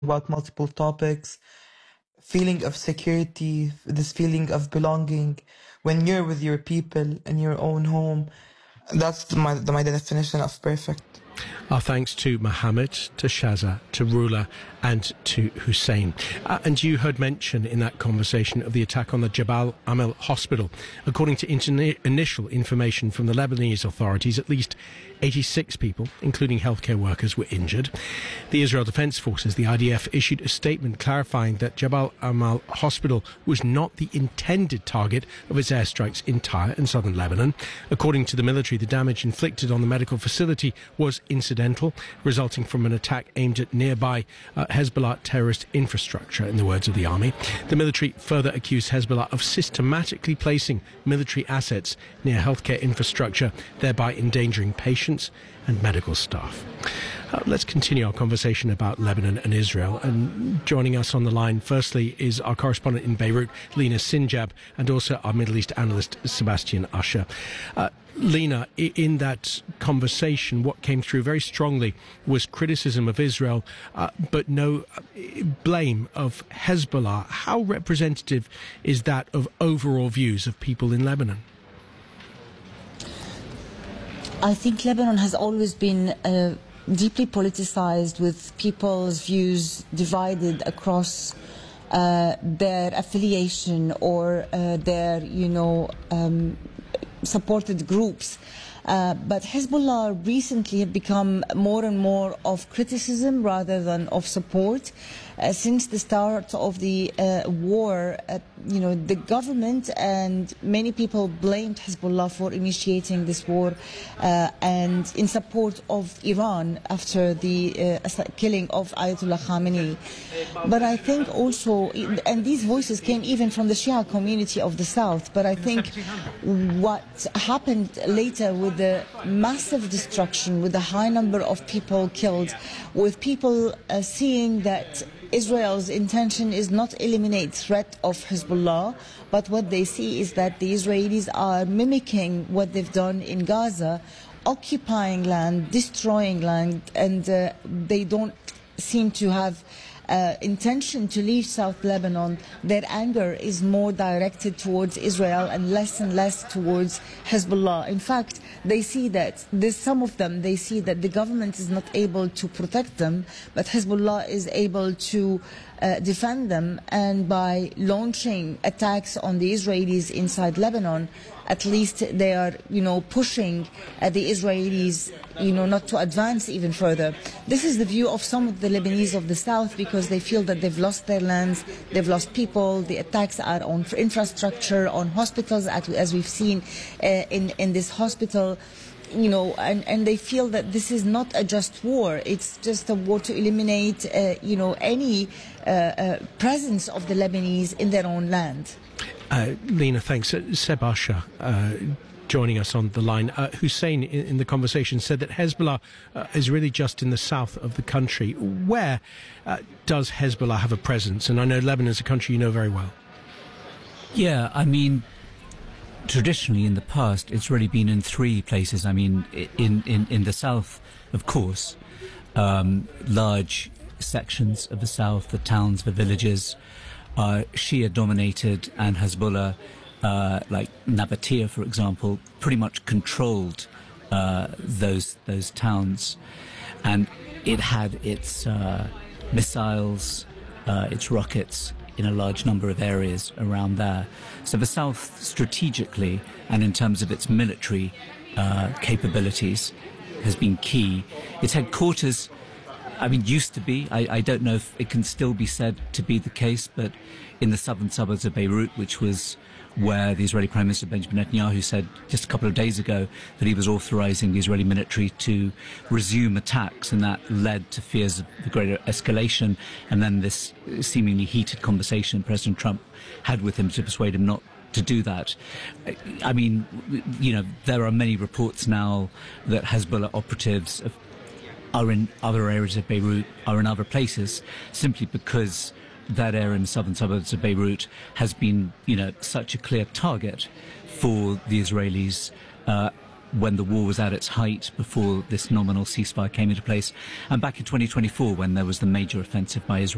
about multiple topics, feeling of security, this feeling of belonging when you're with your people in your own home. That's my definition of perfect. Our thanks to Mohammed, to Shaza, to Rula and to Hussein. And you heard mention in that conversation of the attack on the Jabal Amal hospital. According to initial information from the Lebanese authorities, at least 86 people, including healthcare workers, were injured. The Israel Defense Forces, the IDF, issued a statement clarifying that Jabal Amal hospital was not the intended target of its airstrikes in Tyre and southern Lebanon. According to the military, the damage inflicted on the medical facility was incidental, resulting from an attack aimed at nearby Hezbollah terrorist infrastructure, in the words of the army. The military further accused Hezbollah of systematically placing military assets near healthcare infrastructure, thereby endangering patients and medical staff. Let's continue our conversation about Lebanon and Israel. And joining us on the line, firstly, is our correspondent in Beirut, Lena Sinjab, and also our Middle East analyst, Sebastian Usher. Lena, in that conversation, what came through very strongly was criticism of Israel, but no blame of Hezbollah. How representative is that of overall views of people in Lebanon? I think Lebanon has always been deeply politicized, with people's views divided across their affiliation or their, supported groups. But Hezbollah recently have become more and more of criticism rather than of support. Since the start of the war, the government and many people blamed Hezbollah for initiating this war and in support of Iran after the killing of Ayatollah Khamenei. But I think also, and these voices came even from the Shia community of the south, but I think what happened later with the massive destruction, with the high number of people killed, with people seeing that Israel's intention is not eliminate threat of Hezbollah, but what they see is that the Israelis are mimicking what they've done in Gaza, occupying land, destroying land, and they don't seem to have intention to leave South Lebanon. Their anger is more directed towards Israel and less towards Hezbollah. In fact, they see that some of them see that the government is not able to protect them, but Hezbollah is able to defend them, and by launching attacks on the Israelis inside Lebanon, at least they are, pushing the Israelis, not to advance even further. This is the view of some of the Lebanese of the south, because they feel that they've lost their lands, they've lost people. The attacks are on infrastructure, on hospitals, as we've seen in this hospital. And they feel that this is not a just war. It's just a war to eliminate, any presence of the Lebanese in their own land. Lena, thanks. Seb Usher, joining us on the line. Hussein, in the conversation, said that Hezbollah is really just in the south of the country. Where does Hezbollah have a presence? And I know Lebanon is a country you know very well. Yeah, traditionally in the past, it's really been in three places. In the south, of course, large sections of the south, the towns, the villages, are Shia dominated, and Hezbollah, like Nabatea, for example, pretty much controlled those towns, and it had its missiles, its rockets in a large number of areas around there. So the south, strategically and in terms of its military capabilities, has been key. Its headquarters, used to be, I don't know if it can still be said to be the case, but in the southern suburbs of Beirut, which was where the Israeli Prime Minister Benjamin Netanyahu said just a couple of days ago that he was authorizing the Israeli military to resume attacks, and that led to fears of the greater escalation, and then this seemingly heated conversation President Trump had with him to persuade him not to do that. There are many reports now that Hezbollah operatives are in other areas of Beirut, are in other places, simply because that area in the southern suburbs of Beirut has been, such a clear target for the Israelis when the war was at its height, before this nominal ceasefire came into place, and back in 2024 when there was the major offensive by Israel.